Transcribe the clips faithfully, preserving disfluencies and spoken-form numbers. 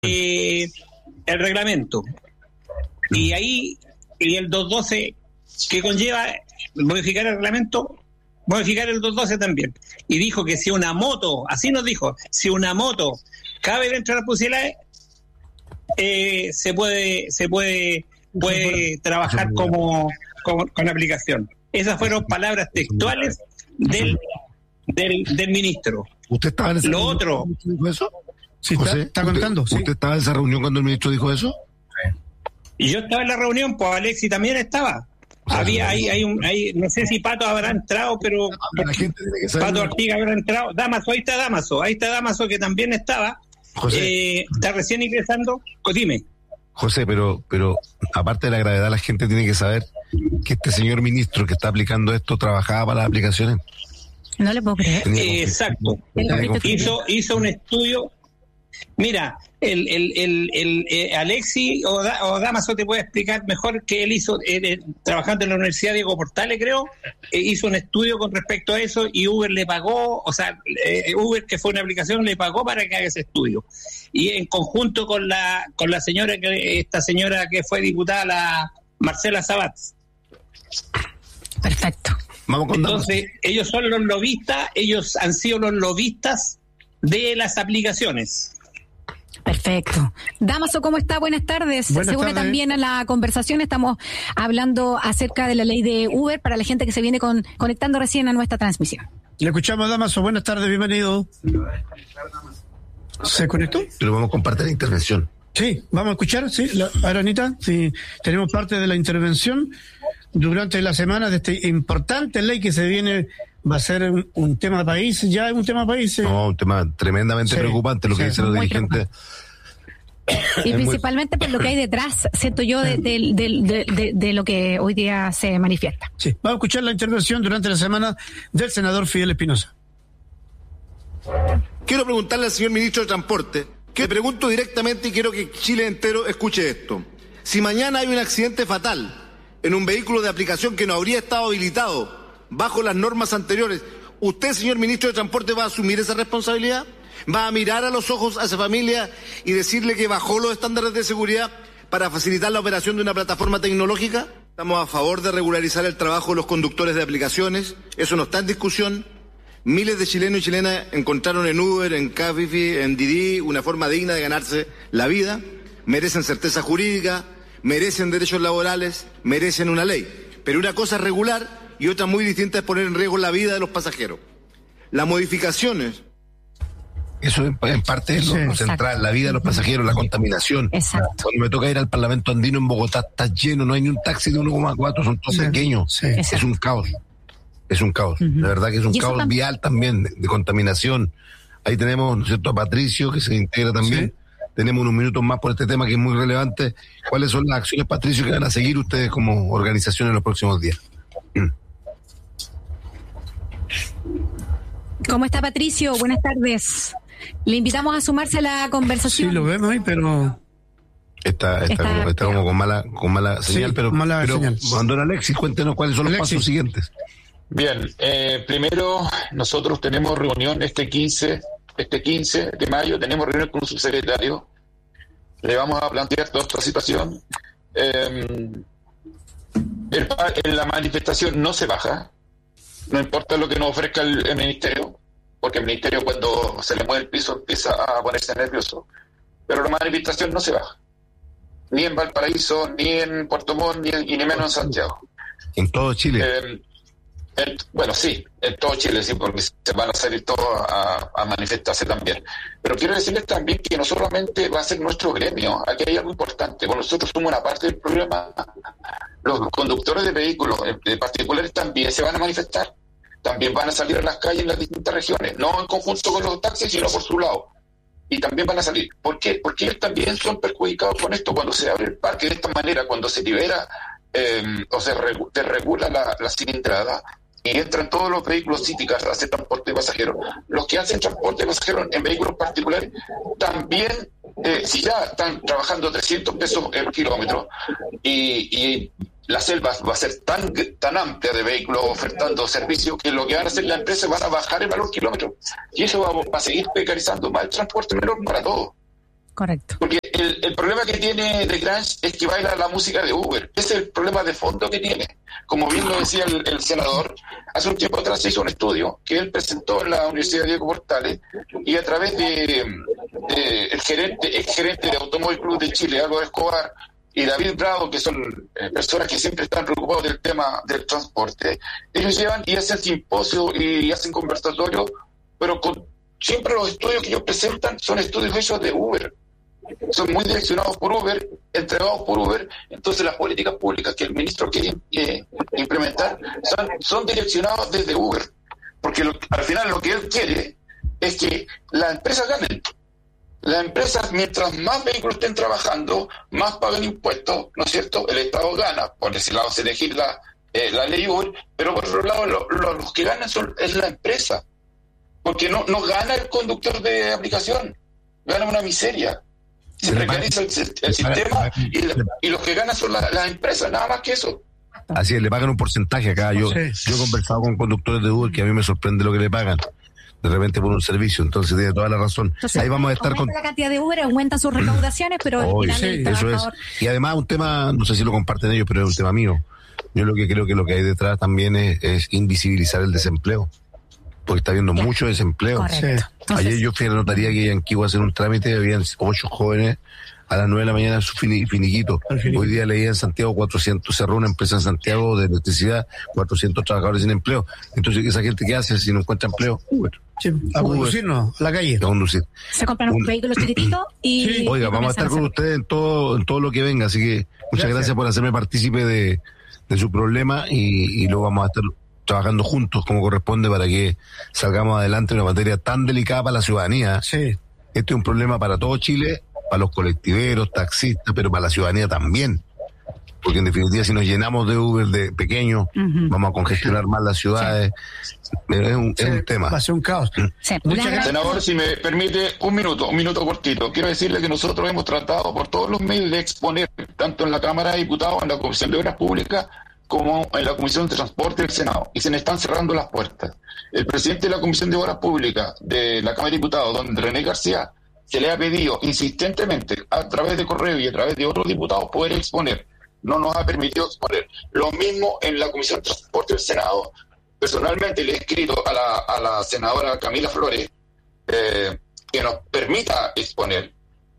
eh, el reglamento. Y ahí, y el doscientos doce, que conlleva modificar el reglamento, modificar el doscientos doce también. Y dijo que si una moto, así nos dijo, si una moto cabe dentro de las posibilidades, eh, se puede, se puede, puede trabajar como, como con aplicación. Esas fueron palabras textuales del, del, del ministro. ¿Usted estaba en esa Lo reunión otro. cuando el ministro dijo eso? Sí, José, está, está contando. ¿Usted, Sí. ¿Usted estaba en esa reunión cuando el ministro dijo eso? Y yo estaba en la reunión, pues Alexi también estaba. O sea, Había no, ahí, hay un, hay, no sé si Pato habrá entrado, pero la gente tiene que saber. Pato Artiga habrá entrado. Damaso, ahí está Damaso, ahí está Damaso que también estaba. José, Eh, está recién ingresando. Pues dime. José, pero, pero aparte de la gravedad, la gente tiene que saber que este señor ministro que está aplicando esto trabajaba para las aplicaciones. No le puedo creer. Tenía Eh, exacto. tenía conflicto. Hizo, hizo un estudio. Mira, el, el, el, el eh, Alexi o, da, o Damaso te puede explicar mejor que él hizo, eh, eh, trabajando en la Universidad Diego Portales, creo, eh, hizo un estudio con respecto a eso y Uber le pagó, o sea, eh, Uber, que fue una aplicación, le pagó para que haga ese estudio. Y en conjunto con la con la señora, que esta señora que fue diputada, la Marcela Sabat. Perfecto. Vamos con Entonces, ellos son los lobistas, ellos han sido los lobistas de las aplicaciones. Perfecto. Damaso, ¿cómo está? Buenas tardes. Buenas Se une tardes. también a la conversación. Estamos hablando acerca de la ley de Uber para la gente que se viene con, conectando recién a nuestra transmisión. Le escuchamos, Damaso. Buenas tardes, bienvenido. ¿Se conectó? Pero vamos a compartir la intervención. Sí, vamos a escuchar, sí, la, Aranita, sí, tenemos parte de la intervención durante la semana de esta importante ley que se viene, va a ser un, un tema país, ya es un tema país. Sí. No, un tema tremendamente Sí, preocupante lo que sí. dicen los Muy dirigentes. Y principalmente por lo que hay detrás, siento yo, de, de, de, de, de lo que hoy día se manifiesta. Sí, vamos a escuchar la intervención durante la semana del senador Fidel Espinosa. Quiero preguntarle al señor ministro de Transporte, que le pregunto directamente y quiero que Chile entero escuche esto. Si mañana hay un accidente fatal en un vehículo de aplicación que no habría estado habilitado bajo las normas anteriores, ¿usted, señor ministro de Transporte, va a asumir esa responsabilidad? ¿Va a mirar a los ojos a esa familia y decirle que bajó los estándares de seguridad para facilitar la operación de una plataforma tecnológica? Estamos a favor de regularizar el trabajo de los conductores de aplicaciones, eso no está en discusión. Miles de chilenos y chilenas encontraron en Uber, en Cabify, en Didi una forma digna de ganarse la vida, merecen certeza jurídica, merecen derechos laborales, merecen una ley. Pero una cosa es regular y otra muy distinta es poner en riesgo la vida de los pasajeros. Las modificaciones... Eso en, en parte es lo, Sí. lo central, la vida de los pasajeros, la contaminación. Exacto. Cuando me toca ir al Parlamento Andino en Bogotá, está lleno, no hay ni un taxi de uno coma cuatro, son todos Sí. pequeños. Sí. Es un caos. Es un caos. Ujú. De verdad que es un Y eso caos tam- vial también, de, de contaminación. Ahí tenemos, ¿no es cierto?, a Patricio, que se integra también. Sí. Tenemos unos minutos más por este tema que es muy relevante. ¿Cuáles son las acciones, Patricio, que van a seguir ustedes como organización en los próximos días? ¿Cómo está, Patricio? Buenas tardes. Le invitamos a sumarse a la Sí, conversación. lo vemos ahí, pero... Está, está, Está- como, está como con mala, con mala Sí, señal, pero, mala pero señal. don Alexis, cuéntenos cuáles son los Alexis. pasos siguientes. Bien, eh, primero nosotros tenemos reunión este quince, este quince de mayo, tenemos reunión con un subsecretario, le vamos a plantear toda esta situación. Eh, el, en la manifestación no se baja, no importa lo que nos ofrezca el, el ministerio, porque el ministerio cuando se le mueve el piso empieza a ponerse nervioso, pero la manifestación no se baja, ni en Valparaíso, ni en Puerto Montt, ni, en- y ni menos en Santiago. En todo Chile. Eh, en- bueno, sí, en todo Chile, sí, porque se van a salir todos a, a manifestarse también. Pero quiero decirles también que no solamente va a ser nuestro gremio, aquí hay algo importante, porque nosotros somos una parte del problema. Los conductores de vehículos eh, de particulares también se van a manifestar, también van a salir a las calles en las distintas regiones, no en conjunto con los taxis, sino por su lado. Y también van a salir. ¿Por qué? Porque ellos también son perjudicados con esto. Cuando se abre el parque de esta manera, cuando se libera eh, o se regu- desregula la, la cilindrada y entran todos los vehículos cíticos a hacer transporte de pasajeros, los que hacen transporte de pasajeros en vehículos particulares también, eh, si ya están trabajando trescientos pesos el kilómetro y, y la selva va a ser tan tan amplia de vehículos ofertando servicios que lo que van a hacer las empresas van a bajar el valor kilómetro y eso va, va a seguir precarizando más el transporte menor para todos. Correcto. Porque el, el problema que tiene Desgrange es que baila la música de Uber. Ese es el problema de fondo que tiene. Como bien lo decía el, el senador, hace un tiempo atrás se hizo un estudio que él presentó en la Universidad Diego Portales, y a través de, de el gerente, ex gerente de Automóvil Club de Chile, Álvaro Escobar, y David Bravo, que son eh, personas que siempre están preocupados del tema del transporte, ellos llevan y hacen simposio y hacen conversatorios, pero con, siempre los estudios que ellos presentan son estudios hechos de Uber. Son muy direccionados por Uber, entregados por Uber. Entonces las políticas públicas que el ministro quiere eh, implementar son, son direccionados desde Uber, porque lo, al final lo que él quiere es que las empresas ganen. Las empresas, mientras más vehículos estén trabajando, más pagan impuestos, ¿no es cierto? El Estado gana. Por ese lado se elegir la, eh, la ley Uber, pero por otro lado lo, lo, los que ganan son, es la empresa, porque no, no gana el conductor de aplicación, gana una miseria. Se precariza el, el sistema y, la, y los que ganan son la, las empresas, nada más que eso. Así es, le pagan un porcentaje acá. Yo, sí. yo he conversado con conductores de Uber que a mí me sorprende lo que le pagan de repente por un servicio, entonces tiene toda la razón. Entonces, ahí vamos a estar con la cantidad de Uber, aumentan sus recaudaciones, pero oh, al sí, final eso es. Y además un tema, no sé si lo comparten ellos, pero es un tema mío. Yo lo que creo que lo que hay detrás también es, es invisibilizar el desempleo, porque está habiendo ya. mucho desempleo. Correcto. Sí. Ayer yo fui a la notaría que en Anquihue a hacer un trámite, habían ocho jóvenes a las nueve de la mañana su finiquito. Hoy día leía en Santiago cuatrocientos, cerró una empresa en Santiago de electricidad, cuatrocientos trabajadores sin empleo. Entonces, ¿esa gente qué hace si no encuentra empleo? Uber. Sí, a conducir, no, a la calle. A conducir. Se compran un, un vehículo chiquitito y... Sí. Oiga, vamos a estar con ustedes en todo, en todo lo que venga, así que muchas gracias, gracias por hacerme partícipe de, de su problema y, y luego vamos a estar trabajando juntos como corresponde para que salgamos adelante en una materia tan delicada para la ciudadanía. Sí. Este es un problema para todo Chile, para los colectiveros, taxistas, pero para la ciudadanía también. Porque en definitiva, si nos llenamos de Uber de pequeños, uh-huh. vamos a congestionar más las ciudades. Sí. Es, un, sí. es un tema. Va a ser un caos. Sí. Senador, si me permite un minuto, un minuto cortito. Quiero decirle que nosotros hemos tratado por todos los medios de exponer, tanto en la Cámara de Diputados, en la Comisión de Obras Públicas, como en la Comisión de Transporte del Senado, y se le están cerrando las puertas. El presidente de la Comisión de Obras Públicas de la Cámara de Diputados, don René García, se le ha pedido insistentemente a través de correo y a través de otros diputados poder exponer. No nos ha permitido exponer. Lo mismo en la Comisión de Transporte del Senado. Personalmente le he escrito a la, a la senadora Camila Flores eh, que nos permita exponer,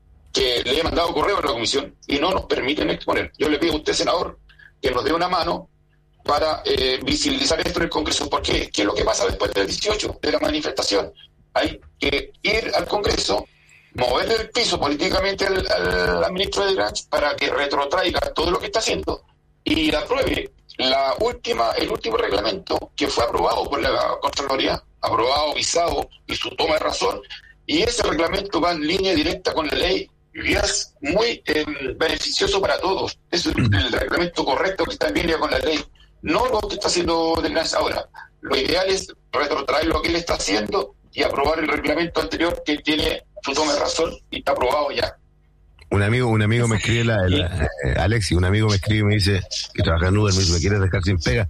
que le he mandado correo a la comisión y no nos permiten exponer. Yo le pido a usted, senador, que nos dé una mano para eh, visibilizar esto en el Congreso, porque ¿qué es lo que pasa después del dieciocho, de la manifestación? Hay que ir al Congreso, moverle el piso políticamente al, al, al ministro de Desgrange para que retrotraiga todo lo que está haciendo y apruebe la última, el último reglamento que fue aprobado por la Contraloría, aprobado, visado y su toma de razón, y ese reglamento va en línea directa con la ley y es muy eh, beneficioso para todos. Es el, el reglamento correcto que está en línea con la ley, no lo que está haciendo Desgrange ahora. Lo ideal es retrotraer lo que él está haciendo y aprobar el reglamento anterior que tiene su toma de razón y está aprobado ya. Un amigo, un amigo me escribe, la, la, eh, Alexi, un amigo me escribe y me dice que trabaja en Uber, me dice, ¿me quieres dejar sin pega?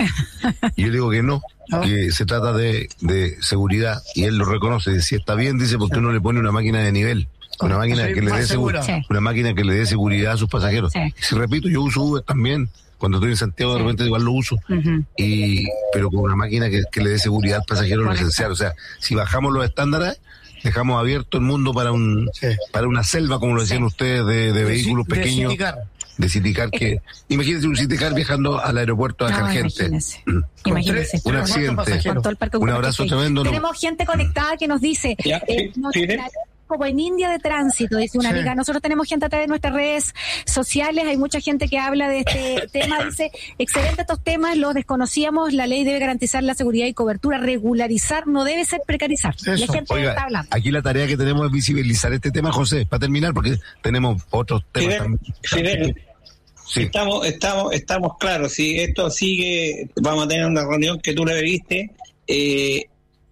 Y yo digo que no, que se trata de, de seguridad, y él lo reconoce, dice, si está bien, dice, ¿por qué no le pone una máquina de nivel? Una máquina que le dé seguridad, sí. una máquina que le dé seguridad a sus pasajeros. Sí. Si repito, yo uso Uber también. Cuando estoy en Santiago, sí. de repente igual lo uso, uh-huh. y pero con una máquina que, que le dé seguridad al pasajero es lo esencial. O sea, si bajamos los estándares, dejamos abierto el mundo para un sí. para una selva, como lo decían sí. ustedes, de, de vehículos de pequeños. Citicar. De Citicar, que imagínense un Citicar viajando al aeropuerto a dejar no, gente. Imagínese. Imagínese. Un accidente. Con todo el parque un abrazo tremendo. Tenemos no. gente conectada que nos dice... Ya, eh, sí, nos sí, como en India de tránsito, dice una sí. amiga. Nosotros tenemos gente a través de nuestras redes sociales, hay mucha gente que habla de este tema, dice, excelente estos temas, los desconocíamos, la ley debe garantizar la seguridad y cobertura, regularizar no debe ser precarizar. Eso. La gente Oiga, está hablando. Aquí la tarea que tenemos es visibilizar este tema, José, para terminar, porque tenemos otros temas Fidel, también. Fidel, sí. Estamos, estamos, estamos claros, si esto sigue, vamos a tener una reunión que tú le viste, eh,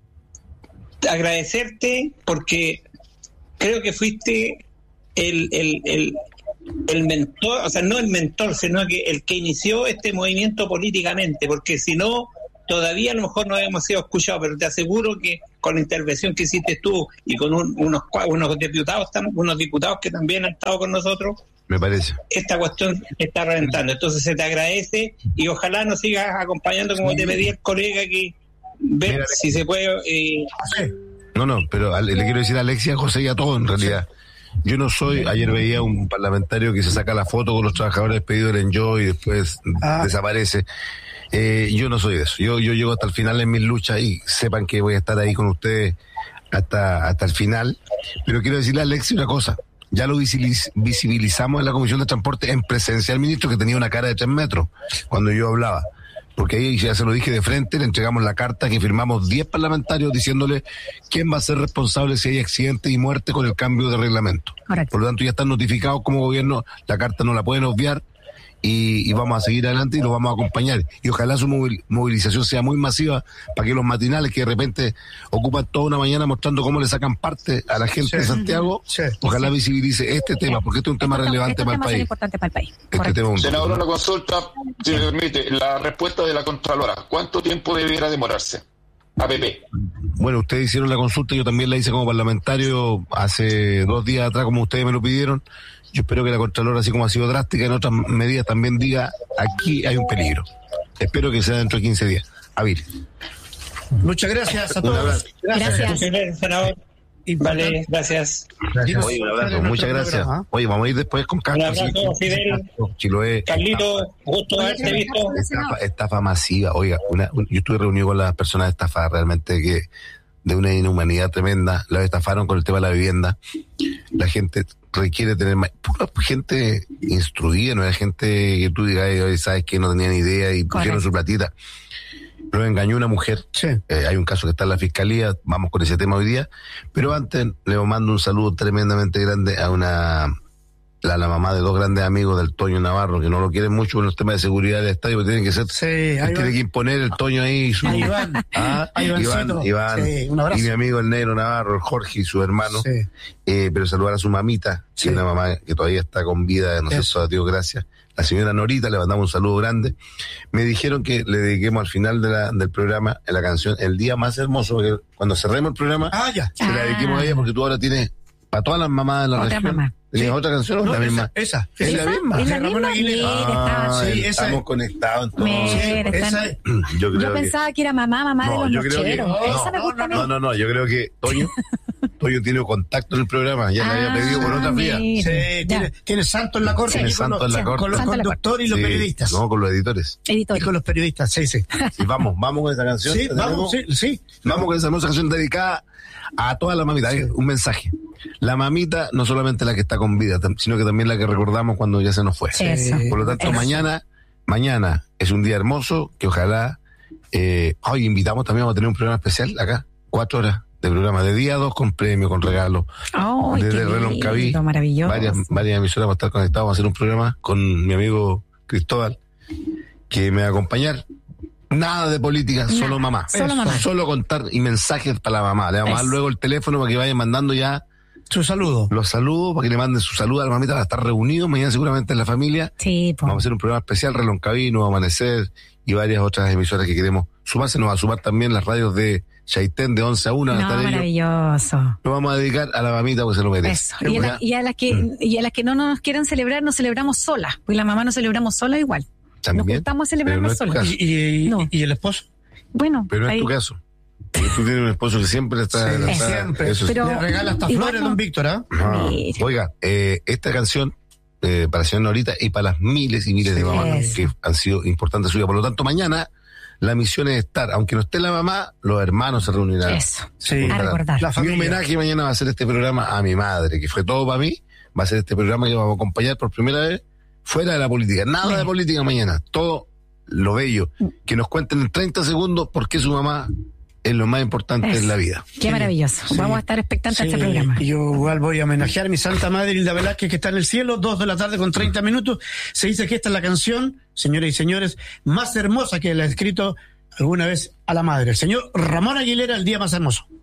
agradecerte porque creo que fuiste el, el, el, el mentor, o sea, no el mentor, sino que el que inició este movimiento políticamente, porque si no, todavía a lo mejor no hemos sido escuchados, pero te aseguro que con la intervención que hiciste tú y con un, unos, unos diputados, unos diputados que también han estado con nosotros, me parece, esta cuestión está reventando. Entonces se te agradece y ojalá nos sigas acompañando como te pedí el colega, que ver Mira, si se puede eh, hacer. No, no, pero le quiero decir a Alexia, José y a todos en realidad. Yo no soy, ayer veía un parlamentario que se saca la foto con los trabajadores despedidos del Enjoy y después ah. desaparece. Eh, yo no soy de eso. Yo, yo llego hasta el final en mis luchas y sepan que voy a estar ahí con ustedes hasta, hasta el final. Pero quiero decirle a Alexia una cosa. Ya lo visibilizamos en la Comisión de Transporte en presencia del ministro, que tenía una cara de tres metros cuando yo hablaba. Porque ahí ya se lo dije de frente, le entregamos la carta que firmamos diez parlamentarios diciéndole quién va a ser responsable si hay accidente y muerte con el cambio de reglamento. Correcto. Por lo tanto, ya están notificados como gobierno, la carta no la pueden obviar y, y vamos a seguir adelante y los vamos a acompañar. Y ojalá su movilización sea muy masiva para que los matinales que de repente ocupan toda una mañana mostrando cómo le sacan parte a la gente sí. de Santiago, sí. ojalá sí. visibilice este tema, porque este es un tema este relevante este para, tema el país. importante para el país. Este tema un Senador, una consulta, si me permite, la respuesta de la Contralora, ¿cuánto tiempo debiera demorarse? A P P. Bueno, ustedes hicieron la consulta, yo también la hice como parlamentario hace dos días atrás, como ustedes me lo pidieron. Yo espero que la Contralora, así como ha sido drástica en otras medidas, también diga, aquí hay un peligro. Espero que sea dentro de quince días. Avil. Muchas gracias a todos. Gracias. Gracias, senador. Vale, gracias. gracias. Oye, un abrazo, muchas gracias. Programa. Oye, vamos a ir después con Castro. Un abrazo, sí. Fidel. Chiloé. Carlito, gusto haberte visto. Estafa, estafa masiva. Oiga, una, un, yo estuve reunido con las personas estafadas realmente que de una inhumanidad tremenda. Las estafaron con el tema de la vivienda. La gente requiere tener más, pura gente instruida, no era gente que tú digas, oye, sabes que no tenían idea y pusieron su platita. Lo engañó una mujer. Sí. Eh, hay un caso que está en la fiscalía, vamos con ese tema hoy día. Pero antes le mando un saludo tremendamente grande a una, la, la mamá de dos grandes amigos del Toño Navarro, que no lo quieren mucho en los temas de seguridad del estadio, porque tienen que ser, sí, tiene que imponer el Toño ahí. Su, ahí Iván, ah, Iván, Iván sí, un abrazo. Y mi amigo el Negro Navarro, el Jorge y su hermano. Sí. Eh, pero saludar a su mamita, sí. que es una mamá que todavía está con vida, no sé, eso, Dios gracias. La señora Norita, le mandamos un saludo grande. Me dijeron que le dediquemos al final de la, del programa, en la canción El Día Más Hermoso, que cuando cerremos el programa, ah, ya. se ah. la dediquemos a ella, porque tú ahora tienes, para todas las mamás de la otra región, mamá. ¿tenías sí. otra canción o no, la misma? Esa, ¿Es esa, la misma? ¿Es la Ramón misma? Aguilera. Ah, sí, esa estamos es. conectados entonces. Mira, esa es. Yo, creo yo que... pensaba que era mamá, mamá no, de los yo nocheros. Creo que... Esa no, me gusta no, no, no, no, yo creo que Toño, Toño tiene contacto en el programa, ya ah, le había pedido por otra vía. Sí, tiene, tiene santo en la corte. Tiene santo con en la los, corte. Con los conductores y los sí, periodistas. No, con los editores. Editores. Y con los periodistas, sí, sí. Y vamos, vamos con esa canción. Sí, vamos, sí, sí. Vamos con esa hermosa canción dedicada a toda la mamita. Sí. Un mensaje. La mamita, no solamente la que está con vida, sino que también la que recordamos cuando ya se nos fue. Eso. Por lo tanto, Eso. mañana, mañana es un día hermoso que ojalá, eh, hoy invitamos también, vamos a tener un programa especial acá, cuatro horas de programa, de día dos con premio, con regalo. Oh, desde Reloncaví, maravilloso. Varias, varias emisoras van a estar conectadas, vamos a hacer un programa con mi amigo Cristóbal, que me va a acompañar. Nada de política, Nada, solo mamá. Solo mamá. Solo contar y mensajes para la mamá. Le vamos a dar luego el teléfono para que vayan mandando ya su saludo. Los saludos, para que le manden su saludo a la mamita, va a estar reunidos mañana seguramente en la familia. Sí, po. Vamos a hacer un programa especial, Reloncaví, Nuevo Amanecer y varias otras emisoras que queremos sumarse. Nos va a sumar también las radios de Chaitén de once a una. No, maravilloso. Ellos. Lo vamos a dedicar a la mamita porque se lo merece. Eso. Y a, la, y a las que mm. y a las que no nos quieran celebrar, nos celebramos solas. Porque la mamá nos celebramos sola igual. También. Nos gustamos a celebrarnos no solas. ¿Y, y, no. ¿Y el esposo? Bueno. Pero no ahí... es tu caso. Porque tú tienes un esposo que siempre está... Sí, está siempre. Eso pero sí. le regala hasta flores, no. don Víctor, ¿ah? ¿eh? No. Oiga, eh, esta canción eh, para la señora Norita y para las miles y miles de mamás que han sido importantes suyas. Por lo tanto, mañana la misión es estar, aunque no esté la mamá, los hermanos se reunirán. Eso, sí. a recordar. La mi homenaje mañana va a ser este programa a mi madre, que fue todo para mí. Va a ser este programa que vamos a acompañar por primera vez fuera de la política. Nada sí. de política mañana. Todo lo bello. Que nos cuenten en treinta segundos por qué su mamá es lo más importante Eso. en la vida. Qué maravilloso. Sí. Vamos a estar expectantes sí. a este programa. Yo igual voy a homenajear a mi Santa Madre Hilda Velázquez, que está en el cielo, dos de la tarde con treinta minutos. Se dice que esta es la canción, señoras y señores, más hermosa que la ha escrito alguna vez a la madre. El señor Ramón Aguilera, El Día Más Hermoso.